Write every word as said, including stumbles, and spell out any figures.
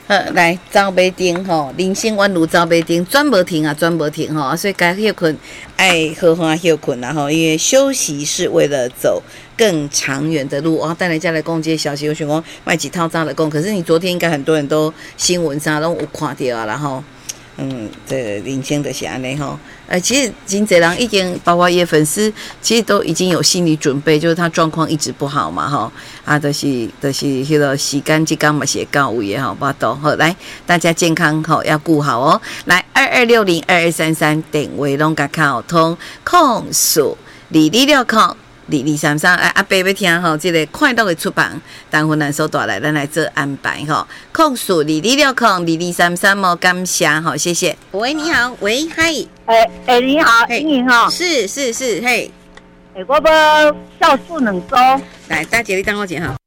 好，来走马灯吼，人生宛如走马灯，转无停啊，转无停吼，所以该休困爱好好休困啦吼，因为休息是为了走更长远的路。哦，等下再来讲这些消息，我想讲卖几套早的讲，可是你昨天应该很多人都新闻上拢有看到啊，然后。嗯，这人生就是安尼吼。呃，其实真侪人已经，包括也粉丝，其实都已经有心理准备，就是他状况一直不好嘛，吼啊，就是就是迄个时间即刚嘛是到位吼，巴肚好来，大家健康吼要顾好哦。来，二二六零二二三三电话拢甲靠通，控诉二二六控。二二三三，阿伯要听吼，这个快乐的出版，等困难所带来，咱来做安排吼。控诉二二六控二二三三哦，感谢吼，谢谢。喂，你好，喂，嗨， 哎哎，你好，莹莹哈， 是是是，嘿， 哎，我要孝顺两周， 来，大姐你等我一下哈。